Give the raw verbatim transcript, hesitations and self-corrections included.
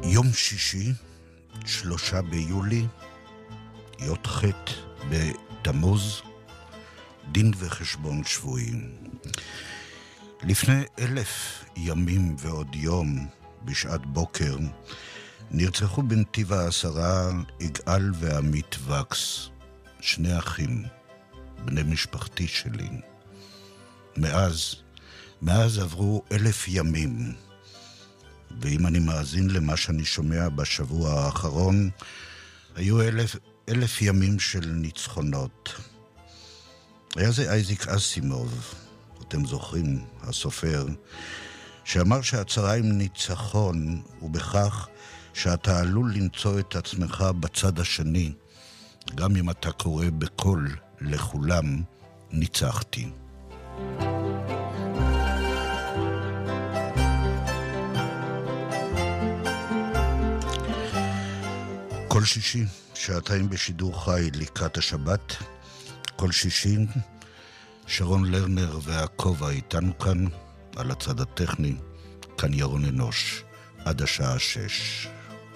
יום שישי, שלושה ביולי, י"ח בתמוז, דין וחשבון שבויים. לפני אלף ימים ועוד יום, בשעת בוקר, נרצחו בנתיב העשרה יגאל ועמית וקס, שני אחים, בני משפחתי שלי. מאז, מאז עברו אלף ימים, ואם אני מאזין למה שאני שומע בשבוע האחרון, היו אלף, אלף ימים של ניצחונות. היה זה אייזיק אסימוב, אתם זוכרים, הסופר, שאמר שהצרה עם ניצחון הוא בכך שאתה עלול למצוא את עצמך בצד השני, גם אם אתה קורא בקול לכולם, ניצחתי. כל שישי, שעתיים בשידור חי לקראת השבת, כל שישי, שרון לרנר והכובע איתנו כאן, על הצד הטכני, כאן ירון אנוש, עד השעה שש.